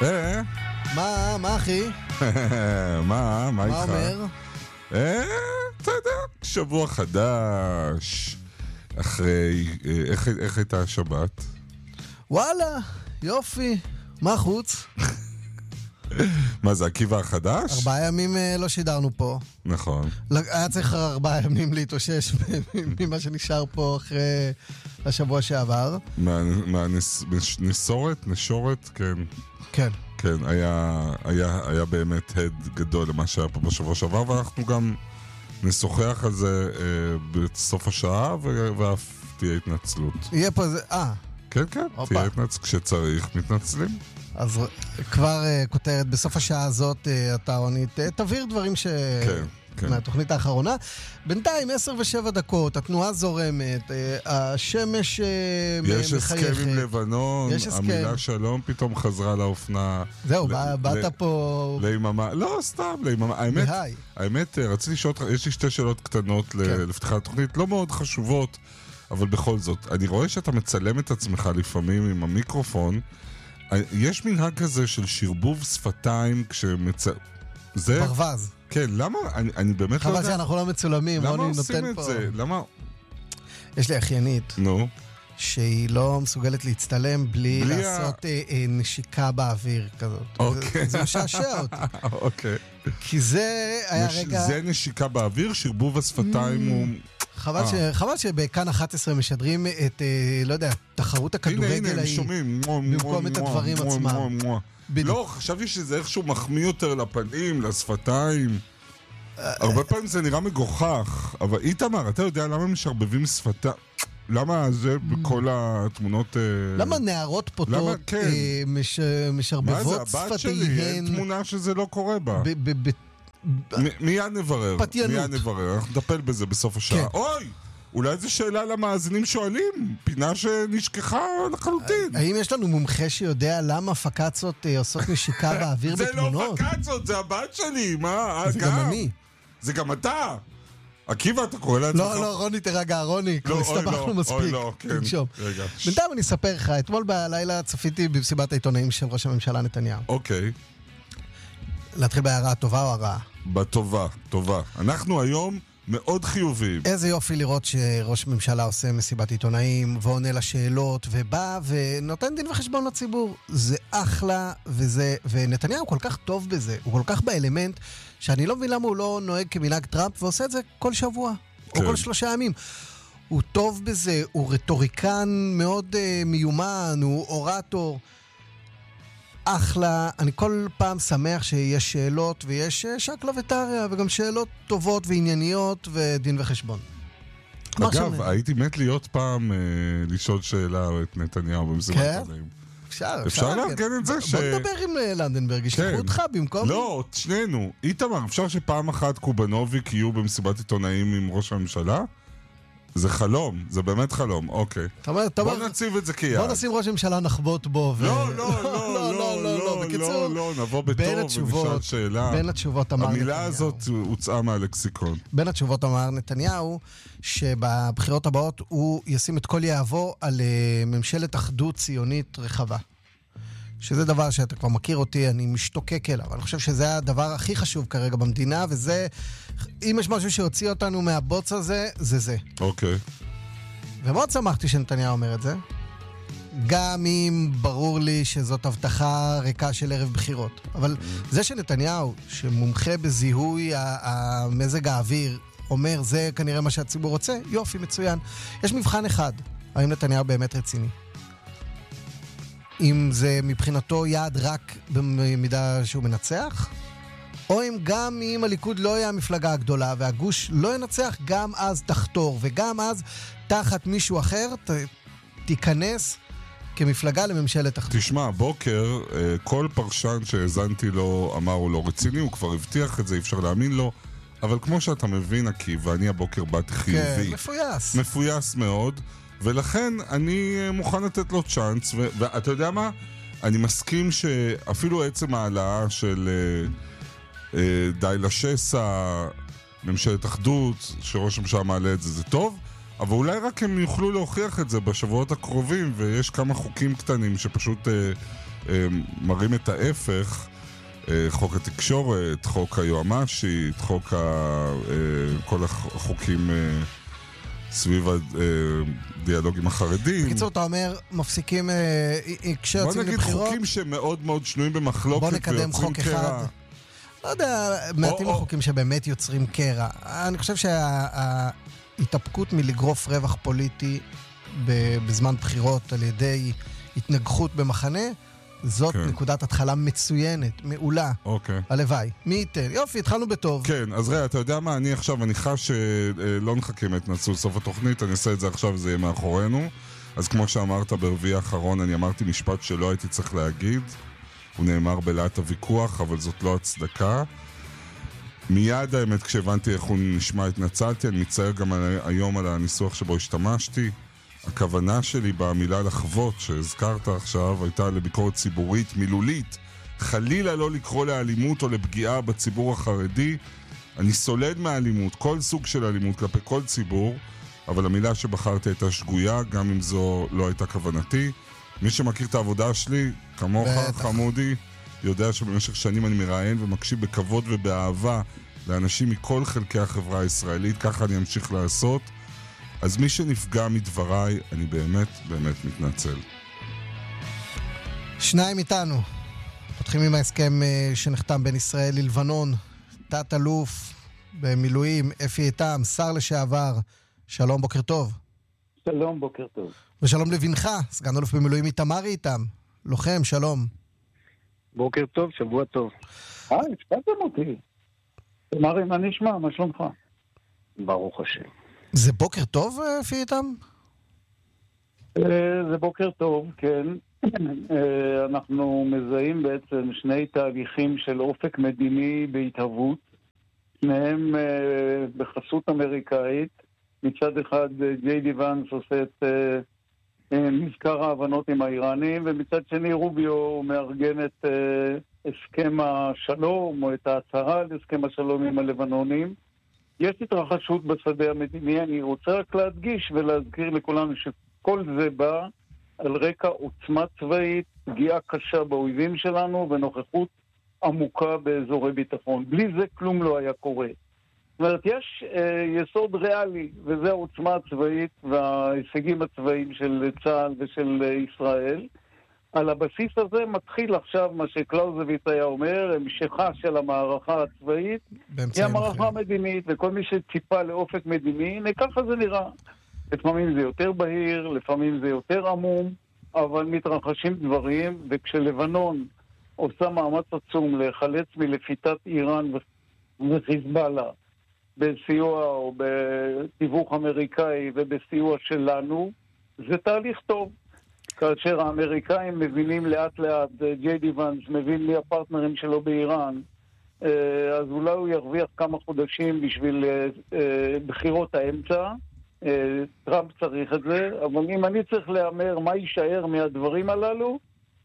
מה אחי? מה איתך? מה אומר? אתה יודע, שבוע חדש. אחרי, איך הייתה השבת? וואלה, יופי. מה חוץ? מה זה, עקיבא החדש? 4 ימים לא שידרנו פה. נכון. היה צריך 4 ימים להתאושש ממה שנשאר פה אחרי השבוע שעבר. נשורת, כן. כן. כן, היה באמת הד גדול למה שהיה פה בשבוע שעבר, ואנחנו גם נשוחח על זה בסוף השעה, ואף תהיה התנצלות. יהיה פה איזה... כן, תהיה התנצלות. כשצריך, מתנצלים. אז כבר כותרת, בסוף השעה הזאת אתה עונית, תבהיר דברים מהתוכנית האחרונה. בינתיים 10:07, התנועה זורמת, השמש מחייכת. יש הסכם עם לבנון, המילה שלום פתאום חזרה לאופנה. זהו, באת פה... ליממה, לא, סתם, ליממה. האמת, רציתי לשאול אותך, יש לי 2 שאלות קטנות לפתיחת התוכנית, לא מאוד חשובות, אבל בכל זאת, אני רואה שאתה מצלם את עצמך לפעמים עם המיקרופון, יש מנהג כזה של שרבוב שפתיים זה... ברווז. כן, למה? אני באמת לא יודע... חבל שאנחנו לא מצולמים, למה עושים את זה? למה? יש לי אחיינית. נו. שהיא לא מסוגלת להצטלם בלי לעשות נשיקה באוויר כזאת. אוקיי. זה משעשע אותי. אוקיי. כי זה היה רגע... זה נשיקה באוויר, שרבוב השפתיים הוא... חבל שבכאן 11 משדרים את, לא יודע, תחרות הכדורגל ההיא. במקום את הדברים עצמם. לא, חשבתי שזה איכשהו מחמיא יותר לפנים, לשפתיים. הרבה פעמים זה נראה מגוחך, אבל איתמר, אתה יודע למה משרבבים שפתיים? למה זה בכל התמונות... למה נערות פוטות משרבבות שפתיהן? מה זה, הבת שלי, אין תמונה שזה לא קורה בה. מיד נברר, אנחנו נטפל בזה בסוף השעה. אוי! אולי זו שאלה למאזינים שואלים, פינה שנשכחה לחלוטין. האם יש לנו מומחה שיודע למה פקצות עושות נשיקה באוויר בתמונות? זה לא פקצות, זה הבת שלי, מה? זה גם אני. זה גם אתה. עקיבא, אתה קורא לעצמך? לא, רוני תרגע, רוני, כבר הסתבכנו מספיק. בינתיים אני אספר לך, אתמול בלילה צפיתי במסיבת העיתונאים של ראש הממשלה נתניהו. אוקיי. להתחיל בהערה הטובה או הרעה? בטובה, טובה. אנחנו היום מאוד חיוביים. איזה יופי לראות שראש ממשלה עושה מסיבת עיתונאים ועונה לשאלות ובא ונותן דין וחשבון לציבור. זה אחלה ונתניהו כל כך טוב בזה, הוא כל כך באלמנט שאני לא מבין למה הוא לא נוהג כמנהג טראמפ ועושה את זה כל שבוע או כל 3 ימים. הוא טוב בזה, הוא רטוריקן מאוד מיומן, הוא אורטור. אחלה, אני כל פעם שמח שיש שאלות ויש שקלה וטריה וגם שאלות טובות וענייניות ודין וחשבון. אגב, הייתי מת להיות פעם לשאול שאלה את נתניהו במסיבת עיתונאים. אפשר לארגן את זה בוא נדבר עם לנדנברג, ישלחו אותך במקום... לא, שנינו. איתמר, אפשר שפעם אחת קובנוביק יהיו במסיבת עיתונאים עם ראש הממשלה? זה חלום, זה באמת חלום, אוקיי. בוא נציב את זה כיעד. בוא נשים ראש הממשלה נחבוט בו לא, נבוא בטוב ונשאל שאלה. בין התשובות אמר נתניהו. המילה הזאת הוצאה מהלקסיקון. בין התשובות אמר נתניהו, שבבחירות הבאות הוא ישים את כל יהבו על ממשלת אחדות ציונית רחבה. שזה דבר שאתה כבר מכיר אותי, אני משתוקק אליו, אבל אני חושב שזה הדבר הכי חשוב כרגע במדינה, וזה, אם יש משהו שהוציא אותנו מהבוץ הזה, זה זה. אוקיי. ומאוד שמחתי שנתניהו אומר את זה, גם אם ברור לי שזאת הבטחה ריקה של ערב בחירות. אבל זה שנתניהו, שמומחה בזיהוי המזג האוויר, אומר, זה כנראה מה שהציבור רוצה, יופי, מצוין. יש מבחן אחד, האם נתניהו באמת רציני? אם זה מבחינתו יעד רק במידה שהוא מנצח, או אם גם אם הליכוד לא יהיה המפלגה הגדולה והגוש לא ינצח, גם אז תחתור, וגם אז תחת מישהו אחר תיכנס כמפלגה לממשלת אחדות. תשמע, בוקר, כל פרשן שהזנתי לו אמר הוא לא רציני, הוא כבר הבטיח את זה, אי אפשר להאמין לו, אבל כמו שאתה מבין, עקיבא, אני הבוקר באתי חיובי. כן, מפויס. מפויס מאוד. ולכן אני מוכן לתת לו צ'אנס, ואתה יודע מה? אני מסכים שאפילו עצם העלאה של די לשסע, ממשלת אחדות, שראש הממשלה מעלה את זה, זה טוב, אבל אולי רק הם יוכלו להוכיח את זה בשבועות הקרובים, ויש כמה חוקים קטנים שפשוט מראים את ההפך, חוק התקשורת, חוק היועמ"שית, כל החוקים סביב הדיאלוג עם החרדים. בקיצור, אתה אומר, מפסיקים כשיוצאים לבחירות. בוא נגיד חוקים שמאוד מאוד שנויים במחלוקת. בוא נקדם חוק אחד. לא יודע, מעטים החוקים שבאמת יוצרים קרע. אני חושב שההתאפקות מלגרוף רווח פוליטי בזמן בחירות על ידי התנגחות במחנה, זאת נקודת התחלה מצוינת, מעולה. הלוואי. מי ייתן? יופי, התחלנו בטוב. כן, אז ראה, אתה יודע מה? אני חש שלא נחכים את נסו סוף התוכנית, אני אעשה את זה עכשיו, זה יהיה מאחורינו. אז כמו שאמרת ברביעי האחרון, אני אמרתי משפט שלא הייתי צריך להגיד. הוא נאמר בלעת הוויכוח, אבל זאת לא הצדקה. מיד האמת, כשהבנתי איך הוא נשמע, התנצלתי. אני מצטער גם היום על הניסוח שבו השתמשתי. הכוונה שלי במילה לחוות שהזכרת עכשיו הייתה לביקורת ציבורית מילולית, חלילה לא לקרוא לאלימות או לפגיעה בציבור החרדי. אני סולד מהאלימות, כל סוג של אלימות כלפי כל ציבור, אבל המילה שבחרתי הייתה שגויה, גם אם זו לא הייתה כוונתי. מי שמכיר את העבודה שלי, כמוך חמודי, יודע שבמשך שנים אני מראיין ומקשיב בכבוד ובאהבה לאנשים מכל חלקי החברה הישראלית, ככה אני אמשיך לעשות. אז מי שנפגע מדבריי, אני באמת באמת מתנצל. שניים איתנו. פותחים עם ההסכם שנחתם בין ישראל ללבנון. תת אלוף במילואים, אפי איתם, שר לשעבר. שלום, בוקר טוב. שלום, בוקר טוב. ושלום לבנך, סגן אלוף במילואים איתמר איתם. לוחם, שלום. בוקר טוב, שבוע טוב. השפעתם אותי. תמרי, מה נשמע? מה שלומך? ברוך השם. זה בוקר טוב, אפי איתם? זה בוקר טוב, כן. אנחנו מזהים בעצם שני תהליכים של אופק מדיני בהתהוות. שניהם בחסות אמריקאית. מצד אחד ג'יי די ואנס עושה את מזכר ההבנות עם האיראנים, ומצד שני רוביו מארגן את הסכם השלום, או את ההצהרה על הסכם השלום עם הלבנונים. יש התרחשות בשדה המדיני, אני רוצה רק להדגיש ולהזכיר לכולנו שכל זה בא על רקע עוצמה צבאית, פגיעה קשה באויבים שלנו ונוכחות עמוקה באזורי ביטחון. בלי זה כלום לא היה קורה. זאת אומרת, יש יסוד ריאלי, וזה העוצמה הצבאית וההישגים הצבאיים של צה"ל ושל ישראל. על הבסיס הזה מתחיל עכשיו מה שקלאוזביץ היה אומר, המשכה של המערכה הצבאית, היא המערכה המדינית, וכל מי שציפה לאופק מדיני, הנה ככה זה נראה. לפעמים זה יותר בהיר, לפעמים זה יותר עמום, אבל מתרחשים דברים, וכשלבנון עושה מאמץ עצום להיחלץ מלפיתת איראן וחיזבאללה, בסיוע או בתיווך אמריקאי ובסיוע שלנו, זה תהליך טוב. כאשר האמריקאים מבינים לאט לאט, ג'יי די ואנס מבין מי הפרטנרים שלו באיראן, אז אולי הוא ירוויח כמה חודשים בשביל בחירות האמצע. טראמפ צריך את זה, אבל אם אני צריך לאמר מה יישאר מהדברים הללו,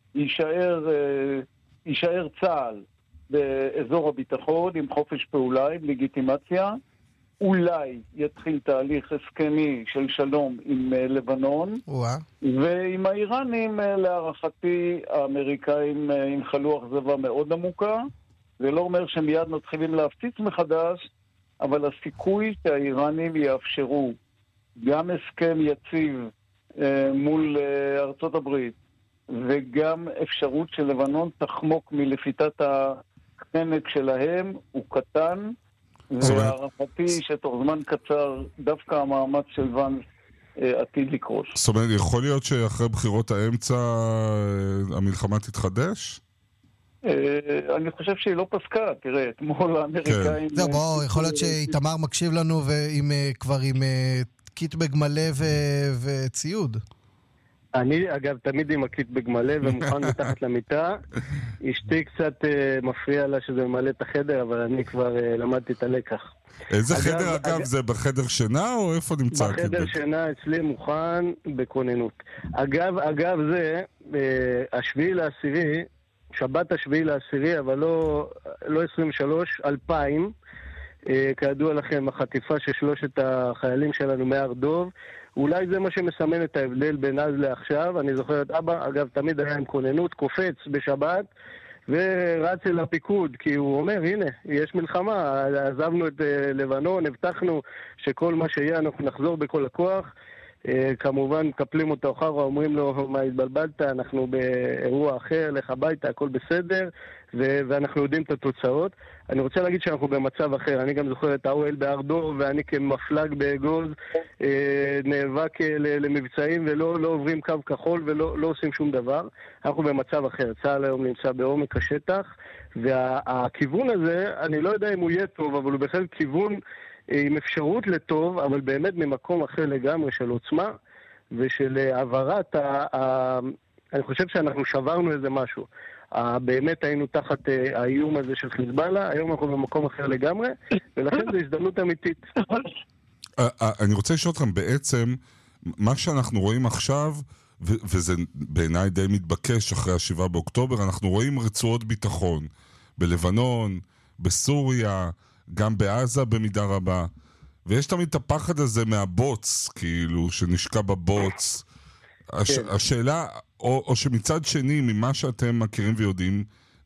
יישאר צה"ל באזור הביטחון עם חופש פעולה, עם לגיטימציה. אולי יתחיל תהליך הסכמי של שלום עם לבנון, ועם האיראנים, להערכתי, האמריקאים ינחלו אכזבה מאוד עמוקה. זה לא אומר שמיד מתחילים להפציץ מחדש, אבל הסיכוי שהאיראנים יאפשרו גם הסכם יציב מול ארצות הברית, וגם אפשרות של לבנון תחמוק מלפיתת החנק שלהם, הוא קטן, והערכתי שתוך זמן קצר דווקא המאמץ של ואנס עתיד לקרוס. זאת אומרת, יכול להיות שאחרי בחירות האמצע המלחמה תתחדש? אני חושב שהיא לא פסקה, תראה, אתמול האמריקאים... זהו, בואו, יכול להיות שאיתמר מקשיב לנו כבר עם קיטבג מלא וציוד. אני, אגב, תמיד עם הקיטבג מלא ומוכן מתחת למיטה. אשתי קצת מפריע לה שזה ממלא את החדר, אבל אני כבר למדתי את הלקח. איזה חדר, אגב, זה בחדר שינה או איפה נמצא הקיטבג? בחדר שינה אצלי מוכן בכוננות. אגב זה, השביעי לעשירי, שבת השביעי לעשירי, אבל לא 23, 2000, כידוע לכם, החטיפה של שלושת החיילים שלנו מהר דוב, אולי זה מה שמסמן את ההבדל בין אז לעכשיו. אני זוכר את אבא, אגב, תמיד היה עם כוננות, קופץ בשבת, ורץ אל הפיקוד, כי הוא אומר, הנה, יש מלחמה, עזבנו את לבנון, הבטחנו שכל מה שיהיה אנחנו נחזור בכל הכוח. כמובן מקפלים אותו אחר, אומרים לו, מה התבלבלת, אנחנו באירוע אחר, לך הביתה, הכל בסדר, ואנחנו יודעים את התוצאות. אני רוצה להגיד שאנחנו במצב אחר. אני גם זוכר את האוהל בארדור, ואני כמפלג באגוז נאבק למבצעים, ולא עוברים קו כחול ולא עושים שום דבר. אנחנו במצב אחר. צה"ל היום נמצא בעומק השטח, והכיוון הזה, אני לא יודע אם הוא יהיה טוב, אבל הוא בכלל כיוון עם אפשרות לטוב, אבל באמת ממקום אחר לגמרי של עוצמה ושל העברת אני חושב שאנחנו שברנו איזה משהו. באמת היינו תחת האיום הזה של חיזבאללה, היום אנחנו במקום אחר לגמרי, ולכן זו הזדמנות אמיתית. אני רוצה לשאול אתכם בעצם, מה שאנחנו רואים עכשיו, וזה בעיניי די מתבקש אחרי ה7 באוקטובר, אנחנו רואים רצועות ביטחון בלבנון, בסוריה, גם בעזה במידה רבה, ויש תמיד את הפחד הזה מהבוץ, כאילו, שנשקע בבוץ. השאלה, או שמצד שני, ממה שאתם מכירים ויודעים,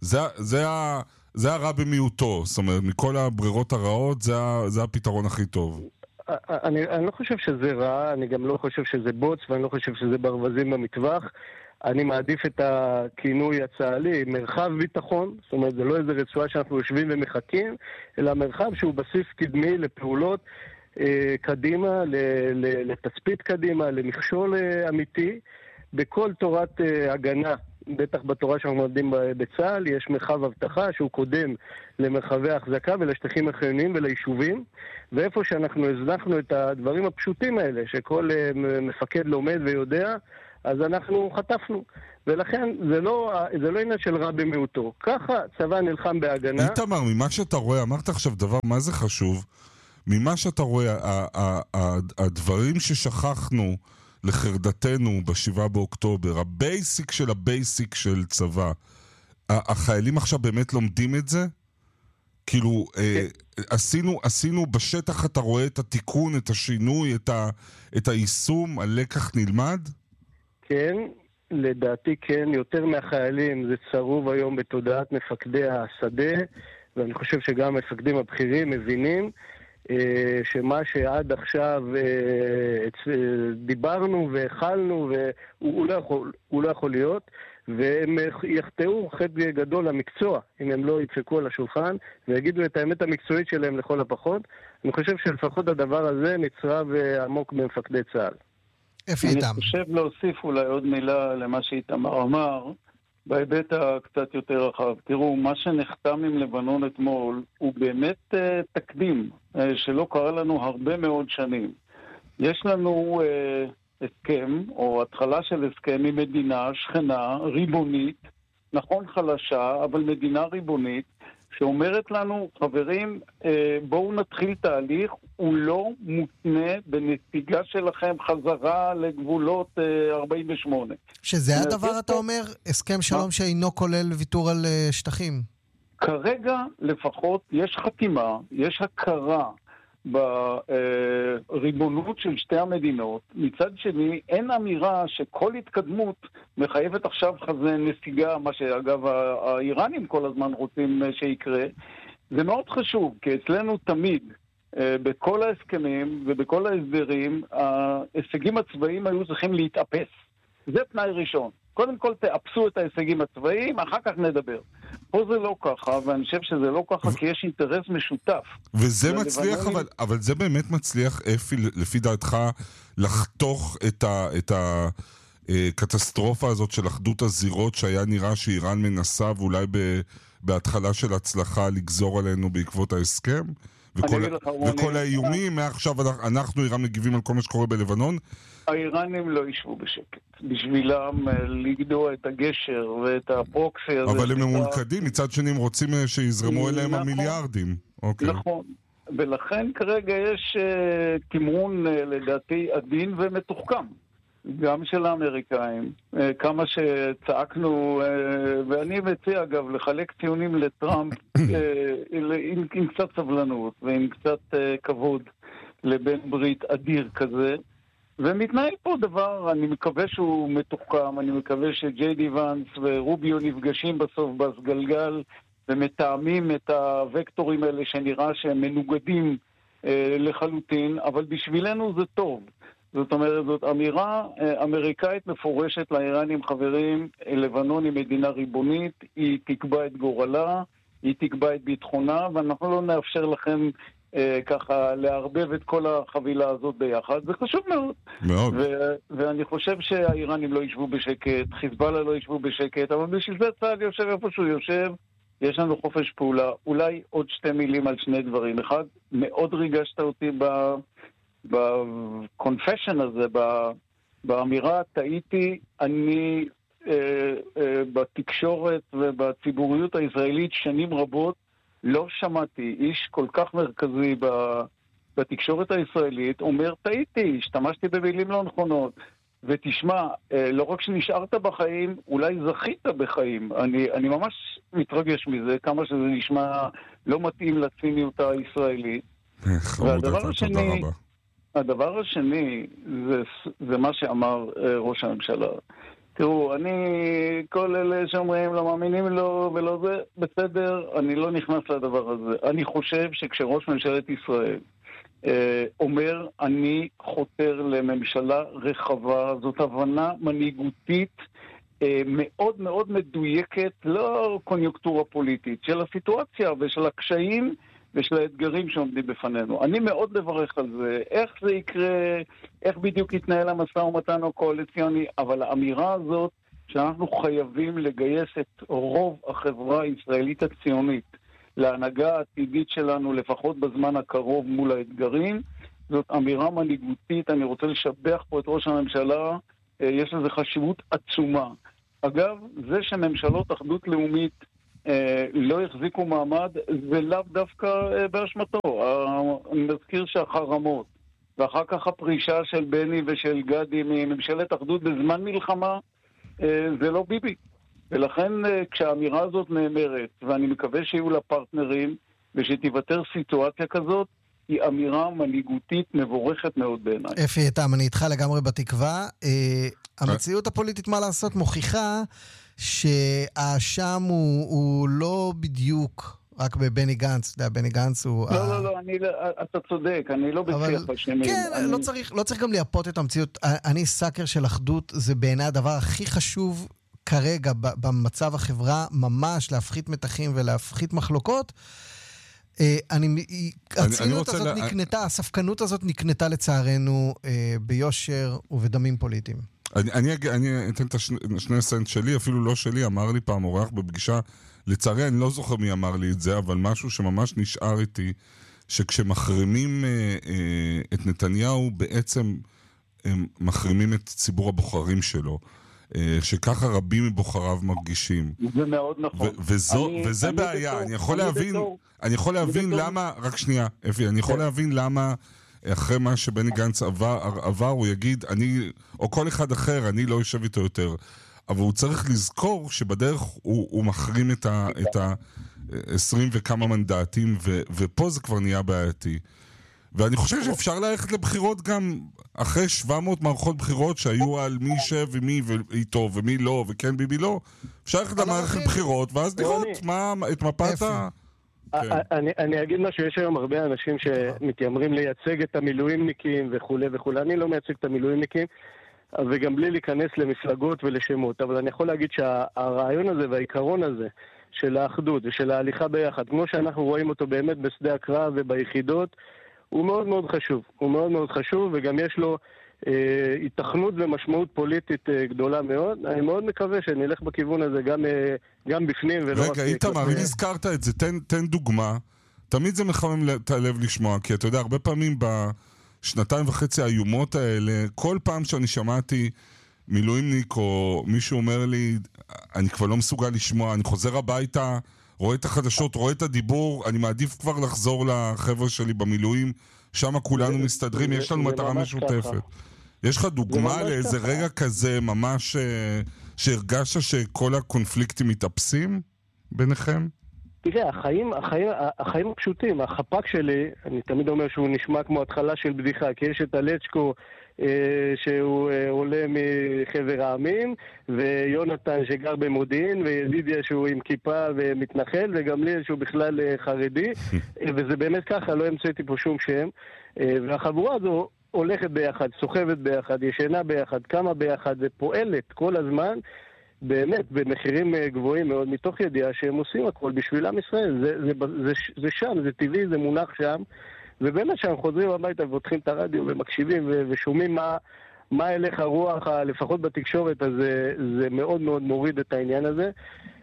זה הרע במיעוטו. זאת אומרת, מכל הברירות הרעות, זה הפתרון הכי טוב. אני לא חושב שזה רע, אני גם לא חושב שזה בוץ, ואני לא חושב שזה ברווזים במטווח. אני מעדיף את הכינוי הצה"לי, מרחב ביטחון, זאת אומרת, זה לא איזה רצועה שאנחנו יושבים ומחכים, אלא מרחב שהוא בסיס קדמי לפעולות קדימה, לתצפית קדימה, למכשול אמיתי. בכל תורת הגנה, בטח בתורה שאנחנו מלמדים בצה"ל, יש מרחב הבטחה שהוא קודם למרחבי ההחזקה ולשטחים החיוניים וליישובים, ואיפה שאנחנו הזנחנו את הדברים הפשוטים האלה, שכל מפקד לומד ויודע, אז אנחנו חטפנו. ולכן זה לא עניין של רע במיעוטו. ככה צבא נלחם בהגנה. איתמר, ממה שאתה רואה, אמרת עכשיו דבר, מה זה חשוב? ממה שאתה רואה, הדברים ששכחנו לחרדתנו ב7 באוקטובר, הבייסיק של הבייסיק של צבא, החיילים עכשיו באמת לומדים את זה? כאילו, עשינו בשטח, אתה רואה את התיקון, את השינוי, את היישום, הלקח נלמד? כן, לדעתי כן, יותר מהחיילים זה צרוב היום בתודעת מפקדי השדה, ואני חושב שגם המפקדים הבכירים מבינים שמה שעד עכשיו דיברנו והחלנו, הוא לא יכול להיות, והם יחטאו חטא גדול למקצוע, אם הם לא ידפקו על השולחן ויגידו את האמת המקצועית שלהם לכל הפחות. אני חושב שלפחות הדבר הזה נצרב עמוק במפקדי צה"ל. אני חושב להוסיף אולי עוד מילה למה שאיתמר אמר, בהיבט הקצת יותר רחב. תראו, מה שנחתם עם לבנון אתמול הוא באמת תקדים שלא קרה לנו הרבה מאוד שנים. יש לנו הסכם, או התחלה של הסכם עם מדינה שכנה, ריבונית, נכון חלשה, אבל מדינה ריבונית, שאומרת לנו, חברים, בואו נתחיל תהליך, הוא לא מותנה בנסיגה שלכם חזרה לגבולות 48. שזה הדבר, אתה אומר, הסכם שלום שאינו כולל ויתור על שטחים? כרגע לפחות יש חתימה, יש הכרה בריבונות של שתי המדינות. מצד שני, אין אמירה שכל התקדמות מחייבת עכשיו חזה נסיגה, מה שאגב האיראנים כל הזמן רוצים שיקרה. זה מאוד חשוב, כי אצלנו תמיד, בכל ההסכמים ובכל ההסדרים, ההישגים הצבאיים היו צריכים להתאפס. זה תנאי ראשון. קודם כל תאפסו את ההישגים הצבאיים, אחר כך נדבר. פה זה לא ככה, ואני חושב שזה לא ככה, כי יש אינטרס משותף. וזה מצליח, אבל זה באמת מצליח, אפי, לפי דעתך, לחתוך את הקטסטרופה הזאת של אחדות הזירות, שהיה נראה שאיראן מנסה, ואולי בהתחלה של הצלחה לגזור עלינו בעקבות ההסכם? וכל האיומים, מעכשיו אנחנו איראן מגיבים על כל מה שקורה בלבנון? האיראנים לא ישבו בשקט. בשבילם לגדוע את הגשר ואת הפרוקסי הזה. אבל הם ממולכדים, מצד שני הם רוצים שיזרמו אליהם המיליארדים. נכון. ולכן כרגע יש תמרון לדעתי עדין ומתוחכם. גם של האמריקאים. כמה שצעקנו, ואני מציע אגב לחלק ציונים לטראמפ עם קצת סבלנות ועם קצת כבוד לבן ברית אדיר כזה. ומתנהל פה דבר, אני מקווה שהוא מתוחכם, אני מקווה שג'יי די ואנס ורוביו נפגשים בסוף בסגלגל, ומתאמים את הוקטורים האלה שנראה שהם מנוגדים לחלוטין, אבל בשבילנו זה טוב. זאת אומרת, זאת אמירה אמריקאית מפורשת לאיראנים, חברים, לבנון היא מדינה ריבונית, היא תקבע את גורלה, היא תקבע את ביטחונה, ואנחנו לא נאפשר לכם ככה להרבב את כל החבילה הזאת ביחד. זה חשוב מאוד. מאוד. ואני חושב שהאיראנים לא ישבו בשקט, חיזבאללה לא ישבו בשקט, אבל בשביל זה צה"ל יושב איפה שהוא יושב, יש לנו חופש פעולה. אולי עוד 2 מילים על 2 דברים. אחד, מאוד ריגשת אותי בקונפשן הזה, באמירה, טעיתי, אני בתקשורת ובציבוריות הישראלית שנים רבות לא שמעתי איש כל כך מרכזי בתקשורת הישראלית אומר, טעיתי, השתמשתי במילים לא נכונות. ותשמע, לא רק שנשארת בחיים, אולי זכית בחיים. אני ממש מתרגש מזה, כמה שזה נשמע לא מתאים לציניות הישראלית. הדבר השני זה מה שאמר ראש הממשלה. תראו, כל אלה שאומרים לא מאמינים לו ולא זה, בסדר, אני לא נכנס לדבר הזה. אני חושב שכשראש ממשלת ישראל אומר, אני חותר לממשלה רחבה, זאת הבנה מנהיגותית מאוד מאוד מדויקת, לא קוניוקטורה פוליטית, של הסיטואציה ושל הקשיים ושל האתגרים שעומדים בפנינו. אני מאוד מברך על זה, איך זה יקרה, איך בדיוק יתנהל המשא ומתן הקואליציוני, אבל האמירה הזאת שאנחנו חייבים לגייס את רוב החברה הישראלית הציונית להנהגה העתידית שלנו, לפחות בזמן הקרוב מול האתגרים, זאת אמירה מנהיגותית. אני רוצה לשבח פה את ראש הממשלה, יש לזה חשיבות עצומה. אגב, זה שממשלות אחדות לאומית לא החזיקו מעמד, זה לאו דווקא באשמתו. אני מזכיר שהחרמות, ואחר כך הפרישה של בני ושל גדי מממשלת אחדות בזמן מלחמה, זה לא ביבי. ולכן כשהאמירה הזאת נאמרת, ואני מקווה שיהיו לה פרטנרים, ושתיוותר סיטואציה כזאת, היא אמירה מנהיגותית מבורכת מאוד בעיניי. אפי, איתם, אני איתך לגמרי בתקווה. המציאות הפוליטית, מה לעשות, מוכיחה שהאשם הוא לא בדיוק רק בבני גנץ. בני גנץ הוא... לא, אתה צודק, אני לא בשיח על שני מילים. כן, לא צריך גם לייפות את המציאות. אני סאקר של אחדות, זה בעיניי הדבר הכי חשוב כרגע במצב החברה, ממש להפחית מתחים ולהפחית מחלוקות. הציונות הזאת נקנתה, הספקנות הזאת נקנתה לצערנו ביושר ובדמים פוליטיים. אני אתן את השני סנט שלי, אפילו לא שלי, אמר לי פעם אורח בפגישה, לצערי אני לא זוכר מי אמר לי את זה, אבל משהו שממש נשאר איתי, שכשמחרימים את נתניהו, בעצם הם מחרימים את ציבור הבוחרים שלו. שככה רבים מבוחריו מרגישים. זה מאוד נכון. וזה בעיה. אני יכול להבין למה, רק שנייה, אפי, אני יכול להבין למה אחרי מה שבני גנץ עבר, הוא יגיד, או כל אחד אחר, אני לא יושב איתו יותר. אבל הוא צריך לזכור שבדרך הוא מחרים את ה-20 וכמה מנדטים, ופה זה כבר נהיה בעייתי. ואני חושב שאפשר ללכת לבחירות גם אחרי 700 מערכות בחירות שהיו על מי ישב ומי איתו ומי לא, וכן ביבי לא. אפשר ללכת למערכת בחירות ואז לראות את מפת ה... אני אגיד משהו, יש היום הרבה אנשים שמתיימרים לייצג את המילואימניקים וכו' וכו'. אני לא מייצג את המילואימניקים, וגם בלי להיכנס למפלגות ולשמות. אבל אני יכול להגיד שהרעיון הזה והעיקרון הזה של האחדות ושל ההליכה ביחד, כמו שאנחנו רואים אותו באמת בשדה הקרב וביחידות, הוא מאוד מאוד חשוב. הוא מאוד מאוד חשוב, וגם יש לו התכנות ומשמעות פוליטית גדולה מאוד. אני מאוד מקווה שנלך בכיוון הזה גם בפנים ולא... רגע, איתמר, אם הזכרת את זה, תן דוגמה. תמיד זה מחמם את הלב לשמוע, כי אתה יודע, הרבה פעמים בשנתיים וחצי האיומות האלה, כל פעם שאני שמעתי מילואימניק או מישהו אומר לי, אני כבר לא מסוגל לשמוע, אני חוזר הביתה, רואה את החדשות, רואה את הדיבור, אני מעדיף כבר לחזור לחבר'ה שלי במילואים, שם כולנו מסתדרים, יש לנו מטרה משותפת. יש לך דוגמה לאיזה רגע כזה ממש שהרגשת שכל הקונפליקטים מתאפסים ביניכם? תראה, החיים הפשוטים, החפ"ק שלי, אני תמיד אומר שהוא נשמע כמו התחלה של בדיחה, כי יש את הלצ'קו שהוא עולה מחבר העמים, ויונתן שגר במודיעין, וידידיה שהוא עם כיפה ומתנחל, וגמליאל שהוא בכלל חרדי, וזה באמת ככה, לא המצאתי פה שום שם. והחבורה הזו הולכת ביחד, סוחבת ביחד, ישנה ביחד, קמה ביחד, ופועלת כל הזמן, באמת, במחירים גבוהים מאוד, מתוך ידיעה שהם עושים הכל בשביל עם ישראל. זה שם, זה טבעי, זה מונח שם, ובאמת שהם חוזרים הביתה ופותחים את הרדיו ומקשיבים ושומעים מה הלך הרוח, לפחות בתקשורת, אז זה מאוד מאוד מוריד את העניין הזה.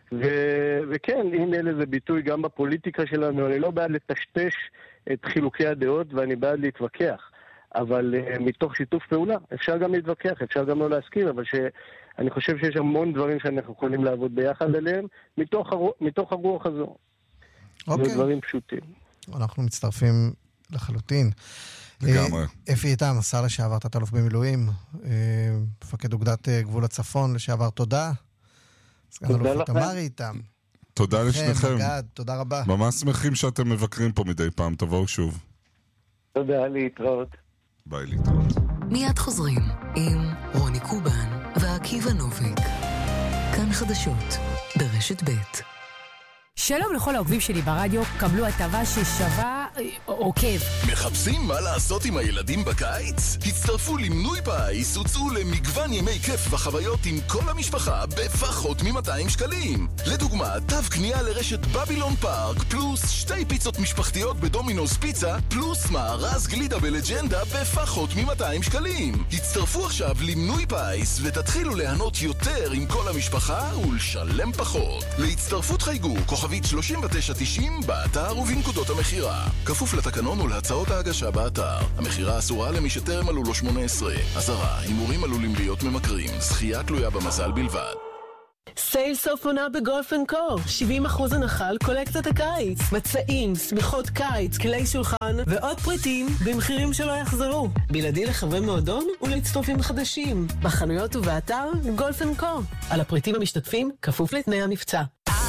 וכן, הנה לזה ביטוי גם בפוליטיקה שלנו. אני לא בעד לטשטש את חילוקי הדעות, ואני בעד להתווכח. אבל מתוך שיתוף פעולה אפשר גם להתווכח, אפשר גם לא להסכים, אבל אני חושב שיש המון דברים שאנחנו יכולים לעבוד ביחד עליהם, מתוך הרוח הזו. זה דברים פשוטים. אנחנו מצטרפים לחלוטין. לגמרי. אפי איתם, השר לשעבר, תת-אלוף במילואים, מפקד אוגדת גבול הצפון לשעבר, תודה. סגן אלוף תמרי איתם. תודה לשניכם. תודה רבה. ממש שמחים שאתם מבקרים פה מדי פעם, תבואו שוב. תודה, להתראות. ביי, להתראות. מיד חוזרים עם רוני קובן ועקיבא נוביק. כאן חדשות ברשת ב'. שלום לכל העוקבים שלי ברדיו, קבלו הטבה ששווה עוקב. מחפשים מה לעשות עם הילדים בקיץ? הצטרפו למנוי פיס, הוצאו למגוון ימי כיף וחוויות עם כל המשפחה בפחות מ-200 שקלים. לדוגמה, תו קנייה לרשת בבילון פארק, פלוס 2 פיצות משפחתיות בדומינוס פיצה, פלוס מארז גלידה בלג'נדה בפחות מ-200 שקלים. הצטרפו עכשיו למנוי פיס ותתחילו ליהנות יותר עם כל המשפחה ולשלם פחות. להצטרפות חייגו כוכבית 3990 באתר ובנקודות המחירה. כפוף לתקנון ולהצעות ההגשה באתר. המחירה אסורה למי שטרם מלאו לו 18. אזהרה, הימורים עלולים להיות ממכרים. זכייה תלויה במזל בלבד. סייל סוף עונה בגולף אנד קו, 70% הנחה על קולקציית הקיץ, מצעים, שמיכות קיץ, כלי שולחן ועוד פריטים במחירים שלא יחזרו, בלעדי לחברי מועדון ולהצטרפים חדשים, בחנויות ובאתר גולף אנד קו. על הפריטים המשתתפים כפוף לתנאי המבצע.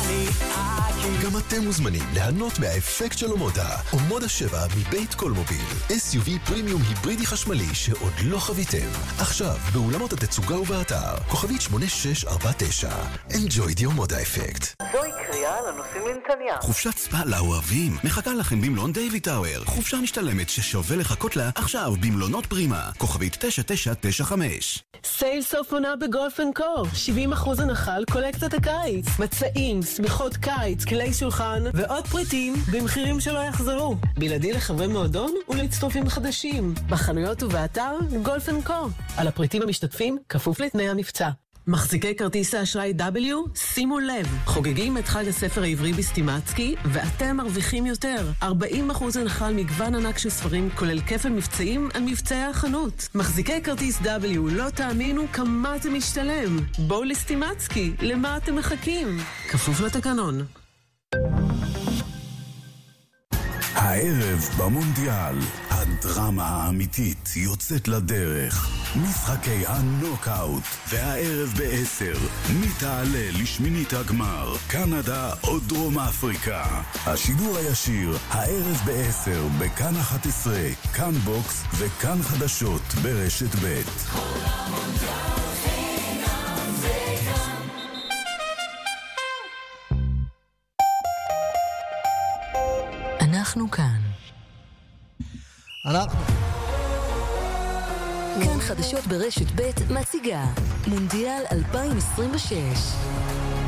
גם אתם מוזמנים ליהנות מהאפקט של אומודה. אומודה 7 מבית קולמוביל. SUV פרימיום היברידי חשמלי שעוד לא חוויתם. עכשיו, באולמות התצוגה ובאתר. כוכבית 8649. Enjoy the אומודה אפקט. זוהי קריאה לנוסעים לנתניה. חופשת ספה לאוהבים. מחכה לכם במלון דיוויד טאוור. חופשה משתלמת ששווה לחכות לה עכשיו במלונות פרימה. כוכבית 9995. סייל סוף עונה בגולף אנד קו, 70% הנחה על קולקציית הקיץ, מצעים, שמיכות קיץ, כלי שולחן ועוד פריטים במחירים שלא יחזרו, בלעדי לחברי מועדון ולהצטרפים חדשים, בחנויות ובאתר גולף אנד קו. על הפריטים המשתתפים כפוף לתנאי המבצע. מחזיקי כרטיס האשראי W, שימו לב, חוגגים את חג הספר העברי בסטימצקי, ואתם מרוויחים יותר. 40% הנחה על מגוון ענק של ספרים, כולל כפל מבצעים על מבצעי החנות. מחזיקי כרטיס W, לא תאמינו כמה זה משתלם. בואו לסטימצקי, למה אתם מחכים? כפוף לתקנון. הערב במונדיאל, הדרמה האמיתית יוצאת לדרך. משחקי הנוקאוט, והערב ב-10, מי תעלה לשמינית הגמר, קנדה או דרום אפריקה. השידור הישיר, הערב ב-10, בכאן 11, כאן בוקס וכאן חדשות ברשת ב'. אנחנו כאן. אנחנו. כאן חדשות ברשת ב' מציגה מונדיאל 2026.